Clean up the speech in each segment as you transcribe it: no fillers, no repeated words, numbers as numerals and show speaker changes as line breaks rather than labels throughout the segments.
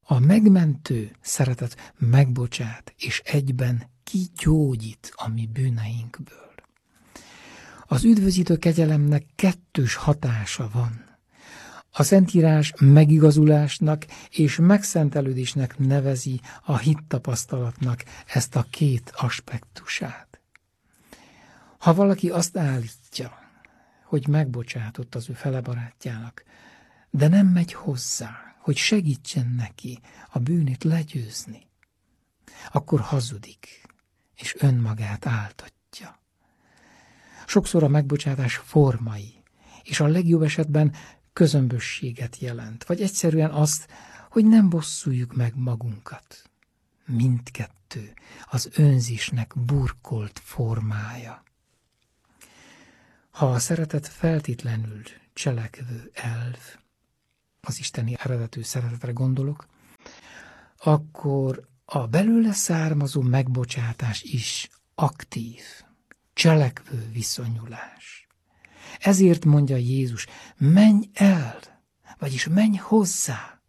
A megmentő szeretet megbocsát, és egyben kigyógyít a mi bűneinkből. Az üdvözítő kegyelemnek kettős hatása van. A Szentírás megigazulásnak és megszentelődésnek nevezi a hittapasztalatnak ezt a két aspektusát. Ha valaki azt állítja, hogy megbocsátott az ő felebarátjának, de nem megy hozzá, hogy segítsen neki a bűnét legyőzni, akkor hazudik, és önmagát áltatja. Sokszor a megbocsátás formai, és a legjobb esetben közömbösséget jelent, vagy egyszerűen azt, hogy nem bosszuljuk meg magunkat. Mindkettő az önzésnek burkolt formája. Ha a szeretet feltétlenül cselekvő elv, az isteni eredetű szeretetre gondolok, akkor a belőle származó megbocsátás is aktív, cselekvő viszonyulás. Ezért mondja Jézus, menj el, vagyis menj hozzá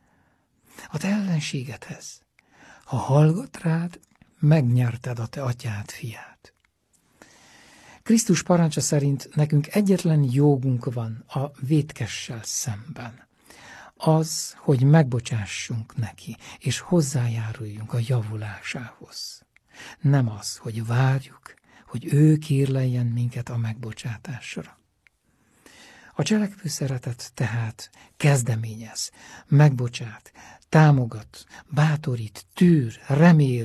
a te ellenségedhez. Ha hallgat rád, megnyerted a te atyád fiát. Krisztus parancsa szerint nekünk egyetlen jogunk van a vétkessel szemben. Az, hogy megbocsássunk neki, és hozzájáruljunk a javulásához. Nem az, hogy várjuk, hogy ő kérleljen minket a megbocsátásra. A cselekvő szeretet tehát kezdeményez, megbocsát, támogat, bátorít, tűr, remél,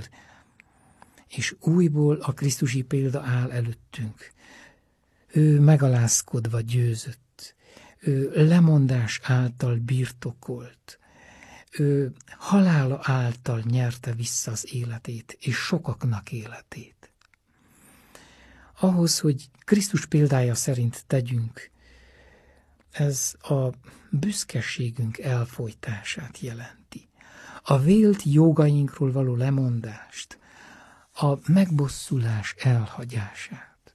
és újból a krisztusi példa áll előttünk. Ő megalázkodva győzött, ő lemondás által birtokolt, ő halála által nyerte vissza az életét, és sokaknak életét. Ahhoz, hogy Krisztus példája szerint tegyünk, ez a büszkeségünk elfojtását jelenti. A vélt jogainkról való lemondást, a megbosszulás elhagyását.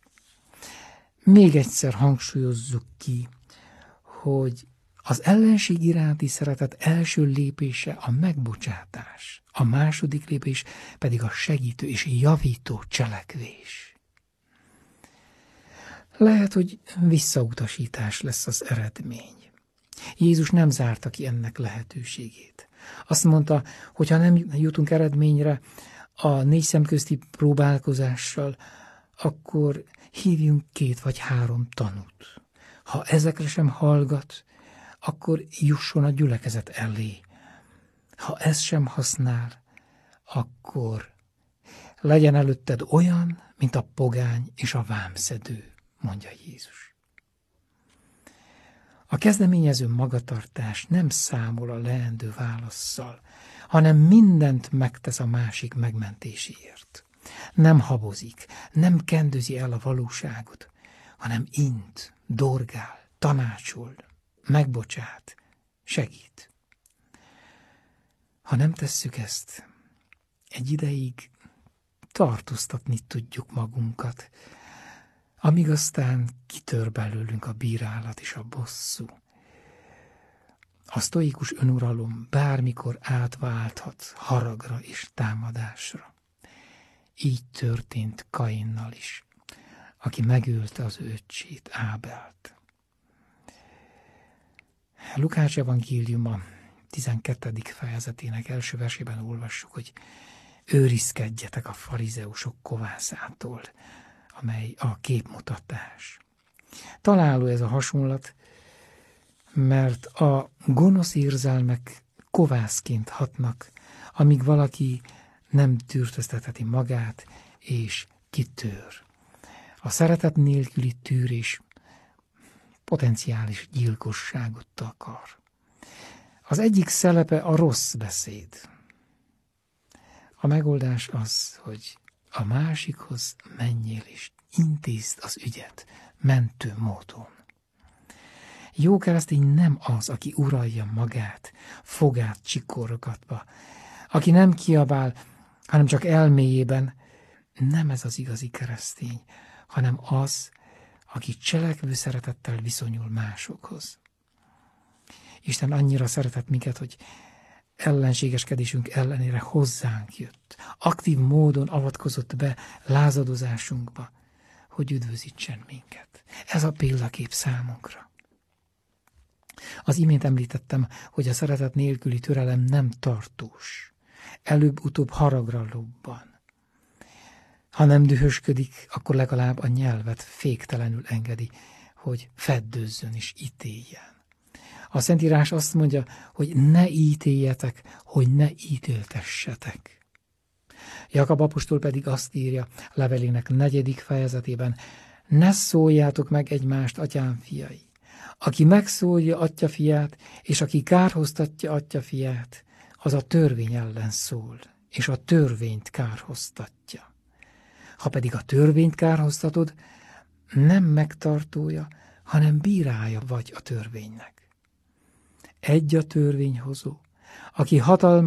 Még egyszer hangsúlyozzuk ki, hogy az ellenség iránti szeretet első lépése a megbocsátás, a második lépés pedig a segítő és javító cselekvés. Lehet, hogy visszautasítás lesz az eredmény. Jézus nem zárta ki ennek lehetőségét. Azt mondta, hogy ha nem jutunk eredményre a 4 szem közti próbálkozással, akkor hívjunk 2 vagy 3 tanút. Ha ezekre sem hallgat, akkor jusson a gyülekezet elé. Ha ez sem használ, akkor legyen előtted olyan, mint a pogány és a vámszedő, mondja Jézus. A kezdeményező magatartás nem számol a leendő válasszal, hanem mindent megtesz a másik megmentéséért. Nem habozik, nem kendőzi el a valóságot, hanem int, dorgál, tanácsol, megbocsát, segít. Ha nem tesszük ezt, egy ideig tartóztatni tudjuk magunkat, amíg aztán kitör belőlünk a bírálat és a bosszú. A sztoikus önuralom bármikor átválthat haragra és támadásra. Így történt Kainnal is, aki megölte az ő öccsét, Ábelt. Lukács evangéliuma 12. fejezetének első versében olvassuk, hogy őrizkedjetek a farizeusok kovászától, amely a képmutatás. Találó ez a hasonlat, mert a gonosz érzelmek kovászként hatnak, amíg valaki nem tűrtöztetheti magát, és kitör. A szeretet nélküli tűrés potenciális gyilkosságot takar. Az egyik szelepe a rossz beszéd. A megoldás az, hogy a másikhoz menjél és intézd az ügyet mentő módon. Jó keresztény nem az, aki uralja magát, fogát csikorgatva, aki nem kiabál, hanem csak elméjében. Nem ez az igazi keresztény, hanem az, aki cselekvő szeretettel viszonyul másokhoz. Isten annyira szeretett minket, hogy ellenségeskedésünk ellenére hozzánk jött. Aktív módon avatkozott be lázadozásunkba, hogy üdvözítsen minket. Ez a példakép számunkra. Az imént említettem, hogy a szeretet nélküli türelem nem tartós. Előbb-utóbb haragra lobban. Ha nem dühösködik, akkor legalább a nyelvet féktelenül engedi, hogy feddőzzön és ítéljen. A Szentírás azt mondja, hogy ne ítéljetek, hogy ne ítéltessetek. Jakab apostol pedig azt írja levelének 4. fejezetében, ne szóljátok meg egymást, atyám fiai. Aki megszólja atyafiát, és aki kárhoztatja atyafiát, az a törvény ellen szól, és a törvényt kárhoztatja. Ha pedig a törvényt kárhoztatod, nem megtartója, hanem bírája vagy a törvénynek. Egy a törvényhozó, aki hatalmas